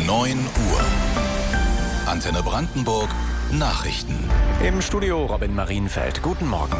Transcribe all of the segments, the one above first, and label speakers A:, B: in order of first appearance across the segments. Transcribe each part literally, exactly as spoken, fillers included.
A: neun Uhr. Antenne Brandenburg Nachrichten.
B: Im Studio Robin Marienfeld. Guten Morgen.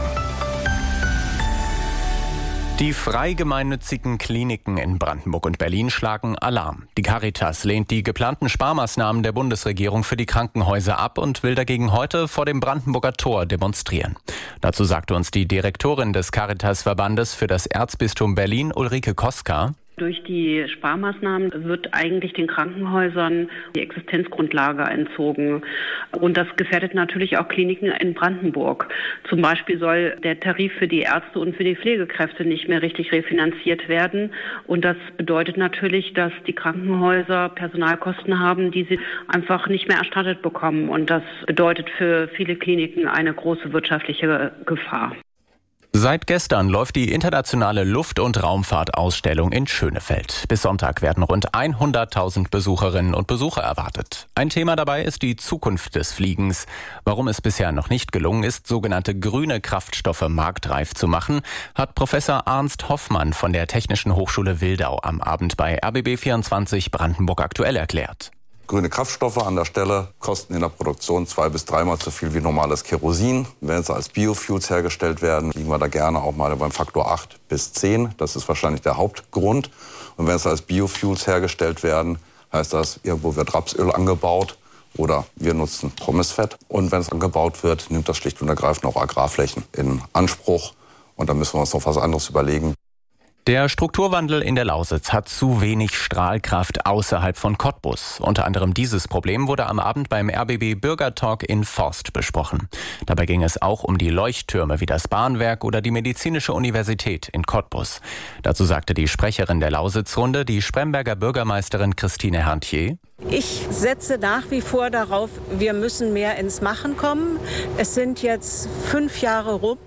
B: Die frei gemeinnützigen Kliniken in Brandenburg und Berlin schlagen Alarm. Die Caritas lehnt die geplanten Sparmaßnahmen der Bundesregierung für die Krankenhäuser ab und will dagegen heute vor dem Brandenburger Tor demonstrieren. Dazu sagte uns die Direktorin des Caritas-Verbandes für das Erzbistum Berlin, Ulrike Koska.
C: Durch die Sparmaßnahmen wird eigentlich den Krankenhäusern die Existenzgrundlage entzogen. Und das gefährdet natürlich auch Kliniken in Brandenburg. Zum Beispiel soll der Tarif für die Ärzte und für die Pflegekräfte nicht mehr richtig refinanziert werden. Und das bedeutet natürlich, dass die Krankenhäuser Personalkosten haben, die sie einfach nicht mehr erstattet bekommen. Und das bedeutet für viele Kliniken eine große wirtschaftliche Gefahr.
B: Seit gestern läuft die internationale Luft- und Raumfahrtausstellung in Schönefeld. Bis Sonntag werden rund hunderttausend Besucherinnen und Besucher erwartet. Ein Thema dabei ist die Zukunft des Fliegens. Warum es bisher noch nicht gelungen ist, sogenannte grüne Kraftstoffe marktreif zu machen, hat Professor Arnst Hoffmann von der Technischen Hochschule Wildau am Abend bei R B B vierundzwanzig Brandenburg aktuell erklärt.
D: Grüne Kraftstoffe an der Stelle kosten in der Produktion zwei- bis dreimal so viel wie normales Kerosin. Wenn sie als Biofuels hergestellt werden, liegen wir da gerne auch mal beim Faktor acht bis zehn. Das ist wahrscheinlich der Hauptgrund. Und wenn sie als Biofuels hergestellt werden, heißt das, irgendwo wird Rapsöl angebaut oder wir nutzen Pommesfett. Und wenn es angebaut wird, nimmt das schlicht und ergreifend auch Agrarflächen in Anspruch. Und da müssen wir uns noch was anderes überlegen.
B: Der Strukturwandel in der Lausitz hat zu wenig Strahlkraft außerhalb von Cottbus. Unter anderem dieses Problem wurde am Abend beim R B B Bürgertalk in Forst besprochen. Dabei ging es auch um die Leuchttürme wie das Bahnwerk oder die Medizinische Universität in Cottbus. Dazu sagte die Sprecherin der Lausitzrunde, die Spremberger Bürgermeisterin Christine Herntier:
E: Ich setze nach wie vor darauf, wir müssen mehr ins Machen kommen. Es sind jetzt fünf Jahre rum.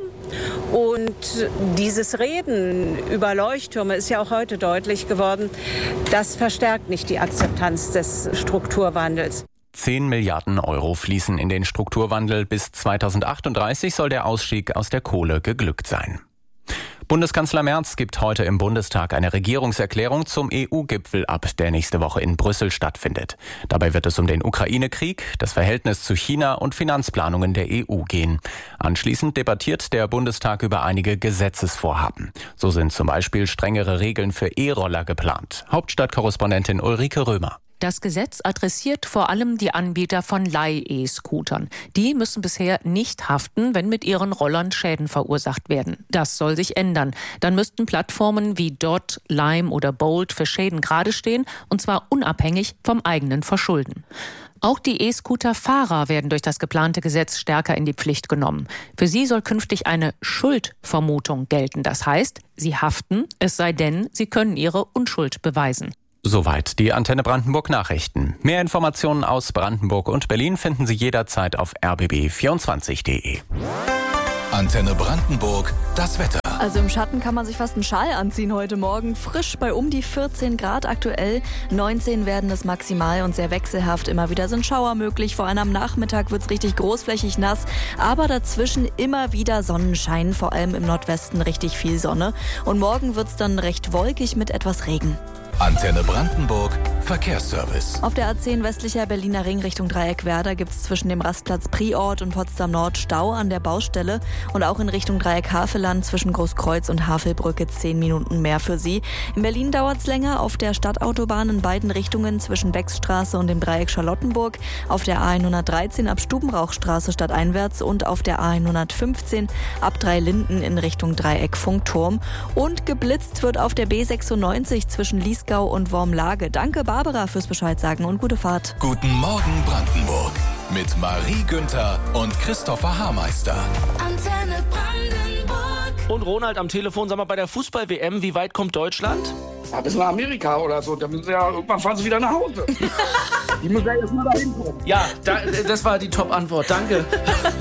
E: Und dieses Reden über Leuchttürme ist ja auch heute deutlich geworden, das verstärkt nicht die Akzeptanz des Strukturwandels.
B: Zehn Milliarden Euro fließen in den Strukturwandel. Bis zweitausendachtunddreißig soll der Ausstieg aus der Kohle geglückt sein. Bundeskanzler Merz gibt heute im Bundestag eine Regierungserklärung zum E U-Gipfel ab, der nächste Woche in Brüssel stattfindet. Dabei wird es um den Ukraine-Krieg, das Verhältnis zu China und Finanzplanungen der E U gehen. Anschließend debattiert der Bundestag über einige Gesetzesvorhaben. So sind zum Beispiel strengere Regeln für E-Roller geplant. Hauptstadtkorrespondentin Ulrike Römer.
F: Das Gesetz adressiert vor allem die Anbieter von Leih-E-Scootern. Die müssen bisher nicht haften, wenn mit ihren Rollern Schäden verursacht werden. Das soll sich ändern. Dann müssten Plattformen wie Dot, Lime oder Bolt für Schäden gerade stehen, und zwar unabhängig vom eigenen Verschulden. Auch die E-Scooter-Fahrer werden durch das geplante Gesetz stärker in die Pflicht genommen. Für sie soll künftig eine Schuldvermutung gelten. Das heißt, sie haften, es sei denn, sie können ihre Unschuld beweisen.
B: Soweit die Antenne Brandenburg Nachrichten. Mehr Informationen aus Brandenburg und Berlin finden Sie jederzeit auf r b b vierundzwanzig punkt d e.
A: Antenne Brandenburg, das Wetter.
G: Also im Schatten kann man sich fast einen Schal anziehen heute Morgen. Frisch bei um die vierzehn Grad aktuell. neunzehn werden es maximal und sehr wechselhaft. Immer wieder sind Schauer möglich. Vor allem am Nachmittag wird es richtig großflächig nass. Aber dazwischen immer wieder Sonnenschein. Vor allem im Nordwesten richtig viel Sonne. Und morgen wird es dann recht wolkig mit etwas Regen.
A: Antenne Brandenburg, Verkehrsservice.
G: Auf der A zehn westlicher Berliner Ring Richtung Dreieck-Werder gibt es zwischen dem Rastplatz Priort und Potsdam Nord Stau an der Baustelle. Und auch in Richtung Dreieck-Havelland zwischen Großkreuz und Havelbrücke zehn Minuten mehr für Sie. In Berlin dauert es länger auf der Stadtautobahn in beiden Richtungen zwischen Beckstraße und dem Dreieck Charlottenburg. Auf der A hundertdreizehn ab Stubenrauchstraße stadteinwärts und auf der A hundertfünfzehn ab Dreilinden in Richtung Dreieck Funkturm. Und geblitzt wird auf der B sechsundneunzig zwischen Liesgau und Wormlage. Danke Barbara fürs Bescheid sagen und gute Fahrt.
A: Guten Morgen Brandenburg mit Marie Günther und Christopher Haarmeister.
H: Antenne Brandenburg.
I: Und Ronald am Telefon, sag mal, bei der Fußball-W M, wie weit kommt Deutschland?
J: Ja, bis nach Amerika oder so, da müssen sie ja, irgendwann fahren sie wieder nach Hause. Die müssen ja erst mal dahin kommen.
I: Ja, da, das war die Top-Antwort, danke.